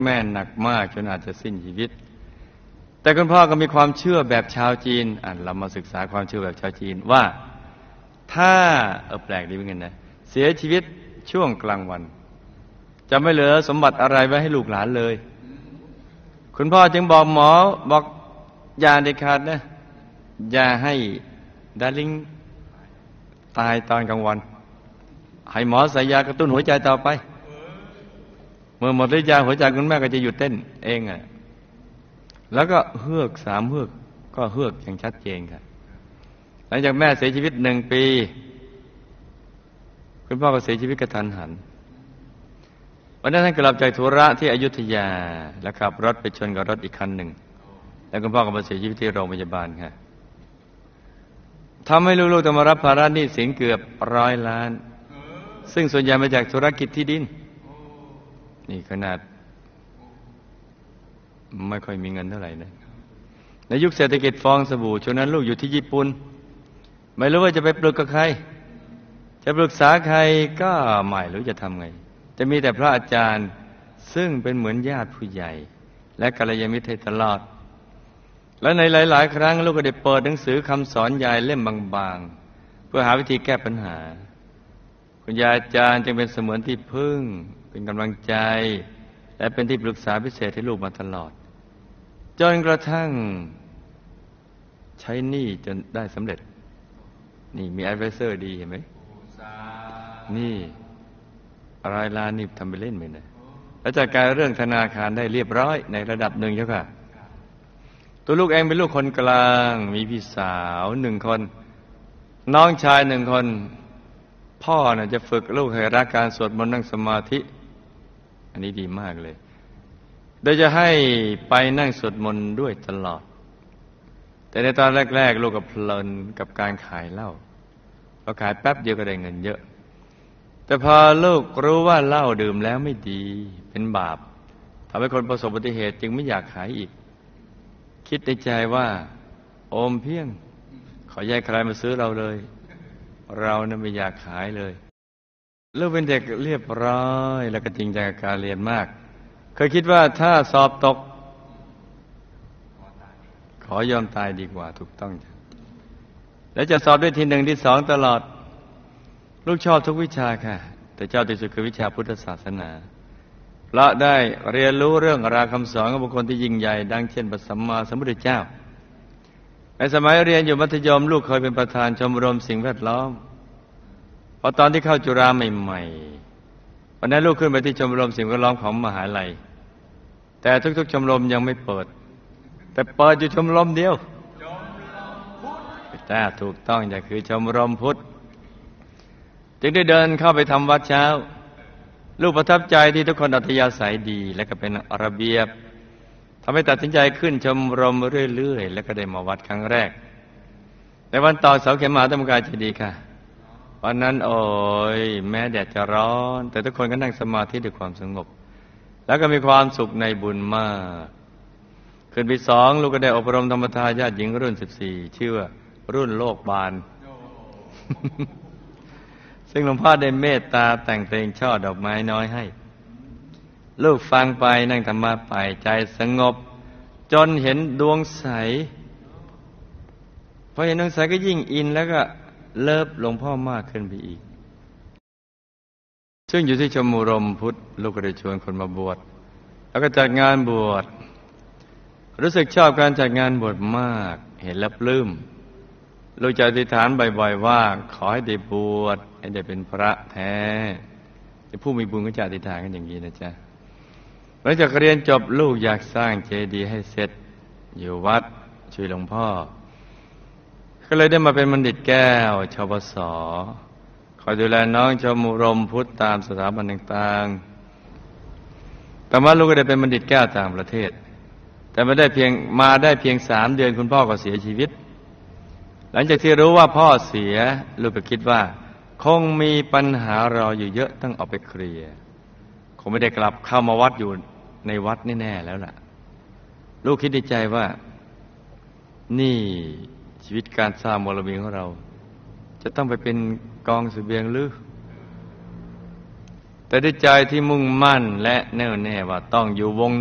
แม่หนักมากจนอาจจะสิ้นชีวิตแต่คุณพ่อก็มีความเชื่อแบบชาวจีนเรามาศึกษาความเชื่อแบบชาวจีนว่าถ้าแปลกดีเหมือนกันนะเสียชีวิตช่วงกลางวันจะไม่เหลือสมบัติอะไรไว้ให้ลูกหลานเลยคุณพ่อจึงบอกหมอบอกอย่าเด็ดขาดนะอย่าให้ดาริ่งตายตอนกลางวันให้หมอใส่ยากระตุ้นหัวใจต่อไปเมื่อหมดฤทธิ์ยาหัวใจคุณแม่ก็จะหยุดเต้นเองแล้วก็เฮือก3 เฮือกก็เฮือกอย่างชัดเจนครับหลังจากแม่เสียชีวิต1 ปีคุณพ่อก็เสียชีวิตกระทันหันวันนั้นท่านกลับจากธุระที่อยุธยาแล้วขับรถไปชนกับรถอีกคันหนึ่งแล้วคุณพ่อก็มาเสียชีวิตที่โรงพยาบาลครับทำให้ลูกๆต้องมารับภาระหนี้สินเกือบ100 ล้านซึ่งส่วนใหญ่มาจากธุรกิจที่ดินนี่ขนาดไม่ค่อยมีเงินเท่าไหร่นะในยุคเศรษฐกิจฟองสบู่ช่วงนั้นลูกอยู่ที่ญี่ปุ่นไม่รู้ว่าจะไปปรึกกับใครจะปรึกษาใครก็ไม่รู้จะทำไงจะมีแต่พระอาจารย์ซึ่งเป็นเหมือนญาติผู้ใหญ่และกัลยาณมิตรให้ตลอดและในหลายๆครั้งลูกก็ได้เปิดหนังสือคำสอนยายเล่มบางๆเพื่อหาวิธีแก้ปัญหาคุณยายอาจารย์จึงเป็นเสมือนที่พึ่งเป็นกำลังใจและเป็นที่ปรึกษาพิเศษให้ลูกมาตลอดจนกระทั่งใช้หนี้จนได้สำเร็จนี่มีแอดไวเซอร์ดีเห็นไหมนี่100 ล้านนี่ทำไปเล่นไปนะแล้วจัดการเรื่องธนาคารได้เรียบร้อยในระดับหนึ่งเจ้าค่ะตัวลูกเองเป็นลูกคนกลางมีพี่สาว1 คนน้องชาย1 คนพ่อน่ะจะฝึกลูกให้รักการสวดมนต์นั่งสมาธิอันนี้ดีมากเลยโดยจะให้ไปนั่งสวดมนต์ด้วยตลอดแต่ในตอนแรกๆลูกก็เพลินกับการขายเหล้าพอขายแป๊บเดียวก็ได้เงินเยอะแต่พอลูกรู้ว่าเหล้าดื่มแล้วไม่ดีเป็นบาปทำให้คนประสบอุบัติเหตุจึงไม่อยากขายอีกคิดในใจว่าโอมเพียงขออย่าให้ใครมาซื้อเราเลยเรานั้นไม่อยากขายเลยลูกเป็นเด็กเรียบร้อยแล้วก็จริงจังกับการเรียนมากเคยคิดว่าถ้าสอบตกขอยอมตายดีกว่าถูกต้องจ้ะแล้วจะสอบได้ที่1ที่2ตลอดลูกชอบทุกวิชาค่ะแต่ชอบที่สุดคือวิชาพุทธศาสนาเพราะได้เรียนรู้เรื่องราวคำสอนของบุคคลที่ยิ่งใหญ่ดังเช่นพระสัมมาสัมพุทธเจ้าในสมัยเรียนอยู่มัธยมลูกเคยเป็นประธานชมรมสิ่งแวดล้อมพอตอนที่เข้าจุฬาใหม่ๆวันนั้นลูกขึ้นไปที่ชมรมสิ่งแวดล้อมของมหาลัยแต่ทุกๆชมรมยังไม่เปิดแต่เปิดอยู่ชมรมเดียวแต่ถูกต้องจะคือชมรมพุทธจึงได้เดินเข้าไปทำวัดเช้าลูกประทับใจที่ทุกคนอัธยาศัยดีและก็เป็นระเบียบทำให้ตัดสินใจขึ้นชมรมเรื่อยๆแล้วก็ได้มาวัดครั้งแรกในวันต่อเสาเข็มมหาธรรมกายเจดีย์ค่ะวันนั้นโอ้ยแม้แดดจะร้อนแต่ทุกคนก็นั่งสมาธิด้วยความสงบแล้วก็มีความสุขในบุญมากขึ้นปี2ลูกก็ได้อบรมธรรมทายาทหญิงรุ่น14ชื่อว่ารุ่นโลกบาน ซึ่งหลวงพ่อได้เมตตาแต่งเพลงช่อดอกไม้น้อยให้ลูกฟังไปนั่งธรรมะไปใจสงบจนเห็นดวงใสพอเห็นดวงใสก็ยิ่งอินแล้วก็เลิฟหลวงพ่อมากขึ้นไปอีกซึ่งอยู่ที่ชมรมพุทธลูกก็ได้ชวนคนมาบวชแล้วก็จัดงานบวชรู้สึกชอบการจัดงานบวชมากเห็นแล้วปลื้มลูกจะอธิษฐานบ่อยๆว่าขอให้ได้บวชให้ได้เป็นพระแท้แต่ผู้มีบุญก็จะอธิษฐานกันอย่างนี้นะจ๊ะหลังจากเรียนจบลูกอยากสร้างเจดีย์ให้เสร็จอยู่วัดช่วยหลวงพ่อก็เลยได้มาเป็นบัณฑิตแก้วชปส.คอยดูแลน้องชมรมพุทธตามสถาบันต่างๆแต่ว่าลูกก็ได้เป็นบัณฑิตแก้วต่างประเทศแต่มาได้เพียง3 เดือนคุณพ่อก็เสียชีวิตหลังจากที่รู้ว่าพ่อเสียลูกก็คิดว่าคงมีปัญหารออยู่เยอะต้องเอาไปเคลียร์คงไม่ได้กลับเข้ามาวัดอยู่ในวัดแน่ๆแล้วล่ะลูกคิดในใจว่านี่ชีวิตการสร้างบารมีของเราจะต้องไปเป็นกองเสบียงหรือแต่ด้วยใจที่มุ่งมั่นและแน่วแน่ว่าต้องอยู่วง